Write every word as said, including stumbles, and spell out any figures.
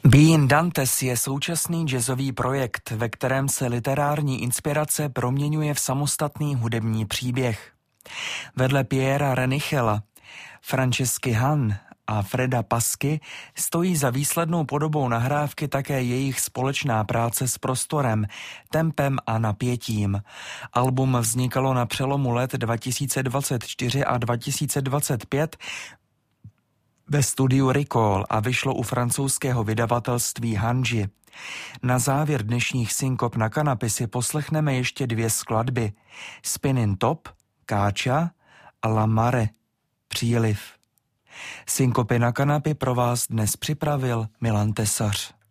Being Dantes je současný jazzový projekt, ve kterém se literární inspirace proměňuje v samostatný hudební příběh. Vedle Piera Renichela, Francesky Han a Freda Pasky stojí za výslednou podobou nahrávky také jejich společná práce s prostorem, tempem a napětím. Album vznikalo na přelomu let dva tisíce dvacet čtyři a dva tisíce dvacet pět ve studiu Recall a vyšlo u francouzského vydavatelství Hanji. Na závěr dnešních synkop na kanapy si poslechneme ještě dvě skladby. Spinning Top, Káča a La Mare, Příliv. Synkopy na kanapy pro vás dnes připravil Milan Tesař.